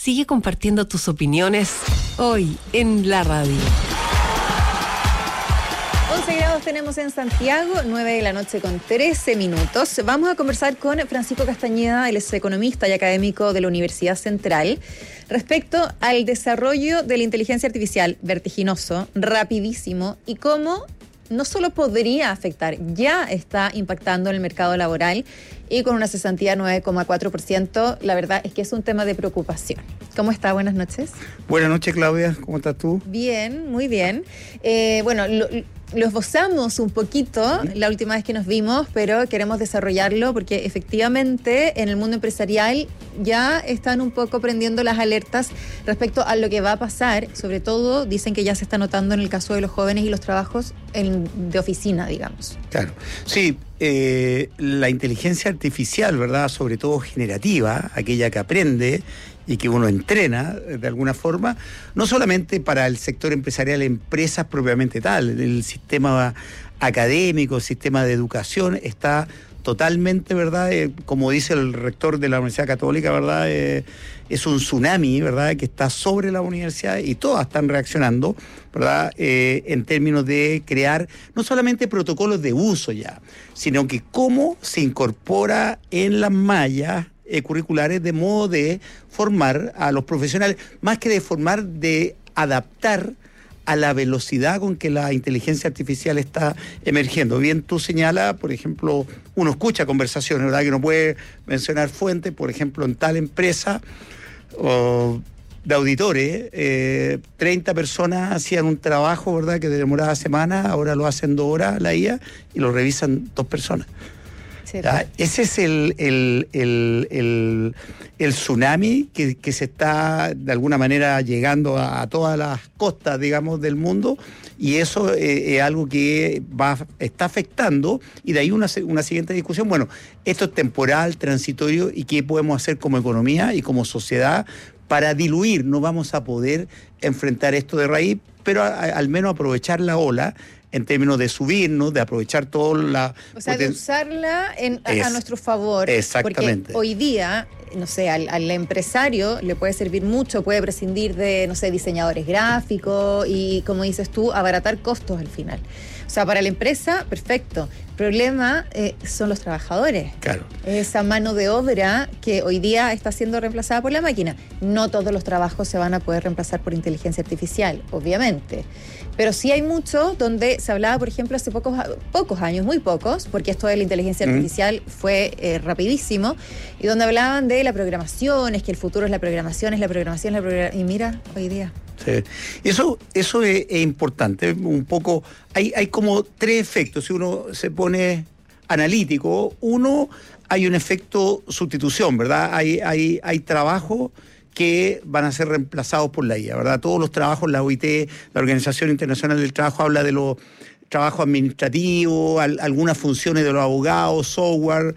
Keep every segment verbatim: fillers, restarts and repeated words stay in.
Sigue compartiendo tus opiniones hoy en la radio. once grados tenemos en Santiago, nueve de la noche con trece minutos. Vamos a conversar con Francisco Castañeda, él es economista y académico de la Universidad Central, respecto al desarrollo de la inteligencia artificial vertiginoso, rapidísimo, y cómo no solo podría afectar, ya está impactando en el mercado laboral y con una cesantía de nueve coma cuatro por ciento. La verdad es que es un tema de preocupación. ¿Cómo está? Buenas noches. Buenas noches, Claudia. ¿Cómo estás tú? Bien, muy bien. Eh, bueno, lo, lo esbozamos un poquito la última vez que nos vimos, pero queremos desarrollarlo porque efectivamente en el mundo empresarial ya están un poco prendiendo las alertas respecto a lo que va a pasar. Sobre todo dicen que ya se está notando en el caso de los jóvenes y los trabajos en, de oficina, digamos. Claro. Sí, eh, la inteligencia artificial, ¿verdad? Sobre todo generativa, aquella que aprende y que uno entrena de alguna forma, no solamente para el sector empresarial, empresas propiamente tal, el sistema académico, el sistema de educación está totalmente, ¿verdad? Eh, como dice el rector de la Universidad Católica, ¿verdad? Eh, es un tsunami, ¿verdad? Que está sobre la universidad y todas están reaccionando, ¿verdad? Eh, en términos de crear no solamente protocolos de uso ya, sino que cómo se incorpora en las mallas eh, curriculares de modo de formar a los profesionales, más que de formar, de adaptar a la velocidad con que la inteligencia artificial está emergiendo. Bien, tú señalas, por ejemplo, uno escucha conversaciones, ¿verdad? Que no puede mencionar fuentes, por ejemplo, en tal empresa o de auditores, eh, treinta personas hacían un trabajo, ¿verdad?, que demoraba semanas, ahora lo hacen dos horas la I A y lo revisan dos personas. Sí. Ese es el, el, el, el, el tsunami que, que se está de alguna manera llegando a, a todas las costas, digamos, del mundo, y eso eh, es algo que va está afectando, y de ahí una, una siguiente discusión. Bueno, esto es temporal, transitorio, y qué podemos hacer como economía y como sociedad para diluir. No vamos a poder enfrentar esto de raíz, pero a, a, al menos aprovechar la ola en términos de subirnos, de aprovechar toda la... O sea, de usarla en, a, es, a nuestro favor. Exactamente. Porque hoy día, no sé, al, al empresario le puede servir mucho, puede prescindir de, no sé, diseñadores gráficos y, como dices tú, abaratar costos al final. O sea, para la empresa, perfecto. El problema eh, son los trabajadores. Claro. Esa mano de obra que hoy día está siendo reemplazada por la máquina. No todos los trabajos se van a poder reemplazar por inteligencia artificial, obviamente. Pero sí hay muchos donde se hablaba, por ejemplo, hace pocos, pocos años, muy pocos, porque esto de la inteligencia artificial mm. fue eh, rapidísimo, y donde hablaban de la programación, es que el futuro es la programación, es la programación, es la programación, y mira, hoy día. Sí. Eso, eso es, es importante, un poco, hay, hay como tres efectos, si uno se pone analítico. Uno, hay un efecto sustitución, ¿verdad? Hay, hay, hay trabajo que van a ser reemplazados por la I A, ¿verdad? Todos los trabajos, la O I T, la Organización Internacional del Trabajo, habla de los trabajos administrativos, al, algunas funciones de los abogados, software,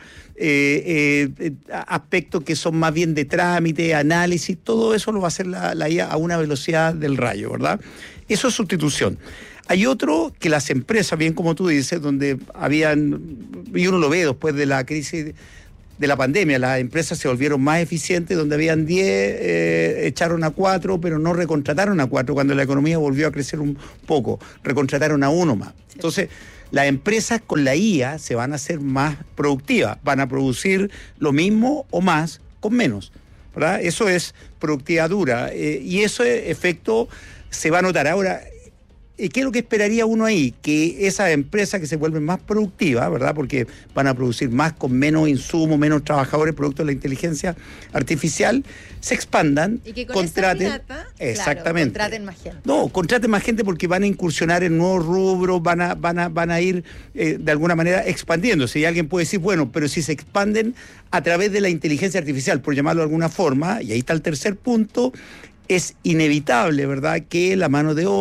eh, eh, aspectos que son más bien de trámite, análisis, todo eso lo va a hacer la, la I A a una velocidad del rayo, ¿verdad? Eso es sustitución. Hay otro que las empresas, bien como tú dices, donde habían, y uno lo ve después de la crisis de la pandemia, las empresas se volvieron más eficientes, donde habían diez, eh, echaron a cuatro, pero no recontrataron a cuatro, cuando la economía volvió a crecer un poco, recontrataron a uno más. Entonces, las empresas con la I A se van a hacer más productivas, van a producir lo mismo o más con menos, ¿verdad? Eso es productividad dura, eh, y ese efecto se va a notar. Ahora, ¿qué es lo que esperaría uno ahí? Que esas empresas que se vuelven más productivas, ¿verdad? Porque van a producir más con menos insumos, menos trabajadores, producto de la inteligencia artificial, se expandan, y que con contraten. Esa plata, exactamente. Claro, contraten más gente. No, contraten más gente porque van a incursionar en nuevos rubros, van a, van a, van a ir eh, de alguna manera expandiéndose. Y alguien puede decir, bueno, pero si se expanden a través de la inteligencia artificial, por llamarlo de alguna forma, y ahí está el tercer punto, es inevitable, ¿verdad?, que la mano de obra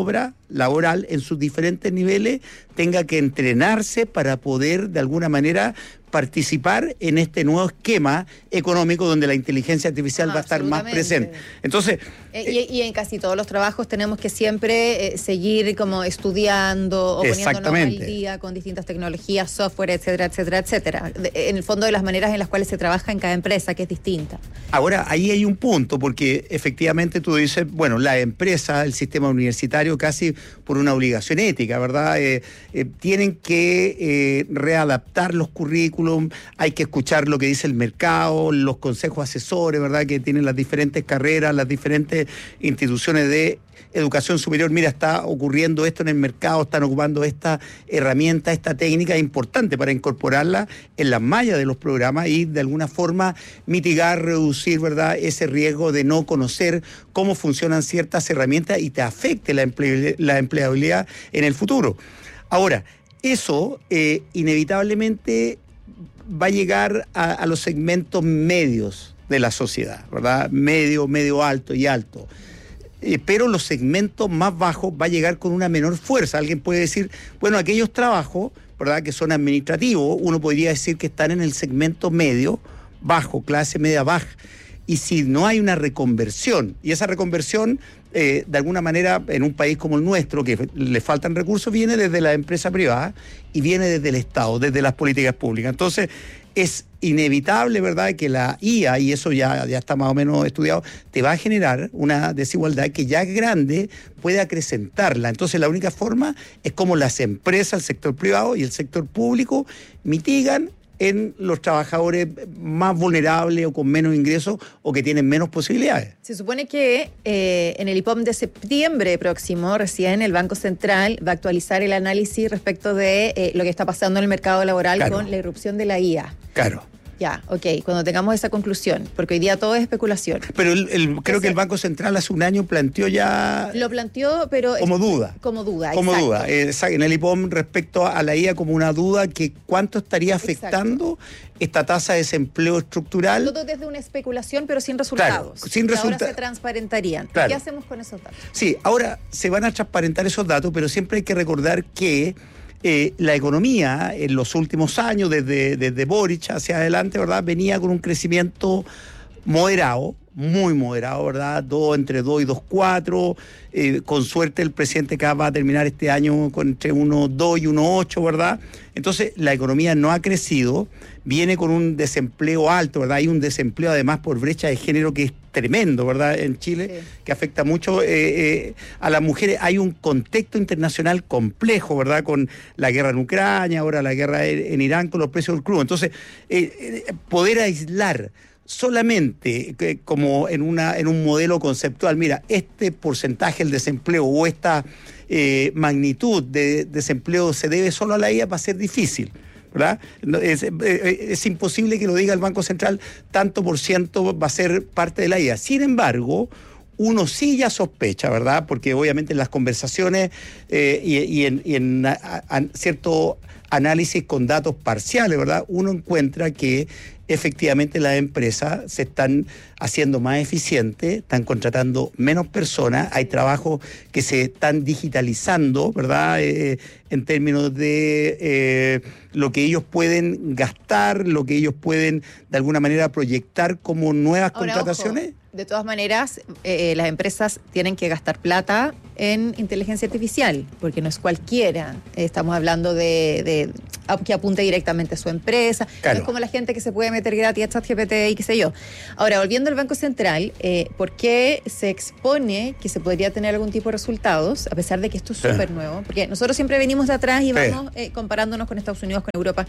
laboral en sus diferentes niveles tenga que entrenarse para poder de alguna manera participar en este nuevo esquema económico donde la inteligencia artificial ah, va a estar más presente. Entonces, eh, y, y en casi todos los trabajos tenemos que siempre eh, seguir como estudiando o poniéndonos al día con distintas tecnologías, software, etcétera, etcétera, etcétera. De, en el fondo de las maneras en las cuales se trabaja en cada empresa, que es distinta. Ahora, ahí hay un punto, porque efectivamente tú dices, bueno, la empresa, el sistema universitario, casi por una obligación ética, ¿verdad? Eh, eh, tienen que eh, readaptar los currículos, hay que escuchar lo que dice el mercado, los consejos asesores, ¿verdad?, que tienen las diferentes carreras, las diferentes instituciones de educación superior. Mira, está ocurriendo esto en el mercado, están ocupando esta herramienta, esta técnica importante para incorporarla en las mallas de los programas y de alguna forma mitigar, reducir, ¿verdad?, ese riesgo de no conocer cómo funcionan ciertas herramientas y te afecte la, emple- la empleabilidad en el futuro. Ahora, eso eh, inevitablemente va a llegar a, a los segmentos medios de la sociedad, ¿verdad? Medio, medio alto y alto. Eh, pero los segmentos más bajos va a llegar con una menor fuerza. Alguien puede decir, bueno, aquellos trabajos, ¿verdad?, que son administrativos, uno podría decir que están en el segmento medio, bajo, clase media baja. Y si no hay una reconversión, y esa reconversión, eh, de alguna manera, en un país como el nuestro, que le faltan recursos, viene desde la empresa privada y viene desde el Estado, desde las políticas públicas. Entonces, es inevitable, ¿verdad?, que la I A, y eso ya, ya está más o menos estudiado, te va a generar una desigualdad que ya es grande, puede acrecentarla. Entonces, la única forma es como las empresas, el sector privado y el sector público mitigan en los trabajadores más vulnerables o con menos ingresos o que tienen menos posibilidades. Se supone que eh, en el I P O M de septiembre próximo, recién el Banco Central va a actualizar el análisis respecto de eh, lo que está pasando en el mercado laboral claro. con la irrupción de la I A. Claro. Ya, ok, cuando tengamos esa conclusión, porque hoy día todo es especulación. Pero el, el, creo que el Banco Central hace un año planteó ya... Lo planteó, pero... Como duda. Como duda, Como exacto. duda. Eh, en el I P O M respecto a la I A como una duda que cuánto estaría afectando exacto. esta tasa de desempleo estructural. Todo desde una especulación, pero sin resultados. Claro, sin resultados. Ahora se transparentarían. Claro. ¿Qué hacemos con esos datos? Sí, ahora se van a transparentar esos datos, pero siempre hay que recordar que Eh, la economía en los últimos años, desde, desde Boric hacia adelante, ¿verdad?, venía con un crecimiento moderado, muy moderado, ¿verdad? Dos, entre dos y dos coma cuatro. Eh, con suerte el presidente acá va a terminar este año con entre uno coma dos y uno coma ocho, ¿verdad? Entonces la economía no ha crecido, viene con un desempleo alto, ¿verdad? Hay un desempleo además por brecha de género que es tremendo, ¿verdad? En Chile, sí. que afecta mucho eh, eh, a las mujeres. Hay un contexto internacional complejo, ¿verdad? Con la guerra en Ucrania, ahora la guerra en, en Irán con los precios del crudo. Entonces, eh, eh, poder aislar solamente que, como en una en un modelo conceptual, mira, este porcentaje del desempleo o esta eh, magnitud de desempleo se debe solo a la I A, va a ser difícil, ¿verdad? Es, es, es imposible que lo diga el Banco Central, tanto por ciento va a ser parte de la I A. Sin embargo, uno sí ya sospecha, ¿verdad? Porque obviamente en las conversaciones eh, y, y en, y en a, a, cierto análisis con datos parciales, ¿verdad?, uno encuentra que efectivamente las empresas se están haciendo más eficientes, están contratando menos personas, hay trabajos que se están digitalizando, ¿verdad?, eh, en términos de eh, lo que ellos pueden gastar, lo que ellos pueden de alguna manera proyectar como nuevas Ahora, contrataciones. Ojo. De todas maneras, eh, las empresas tienen que gastar plata en inteligencia artificial, porque no es cualquiera. Estamos hablando de, de que apunte directamente a su empresa. Claro. No es como la gente que se puede meter gratis a ChatGPT y qué sé yo. Ahora, volviendo al Banco Central, eh, ¿por qué se expone que se podría tener algún tipo de resultados, a pesar de que esto es súper sí. nuevo? Porque nosotros siempre venimos de atrás y vamos sí. eh, comparándonos con Estados Unidos, con Europa.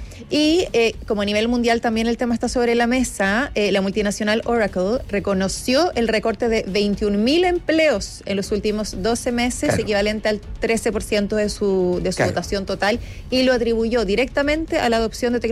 Y eh, como a nivel mundial también el tema está sobre la mesa, eh, la multinacional Oracle reconoció el recorte de veintiún mil empleos en los últimos doce meses, claro. equivalente al trece por ciento de su, de su claro. dotación total, y lo atribuyó directamente a la adopción de tecnología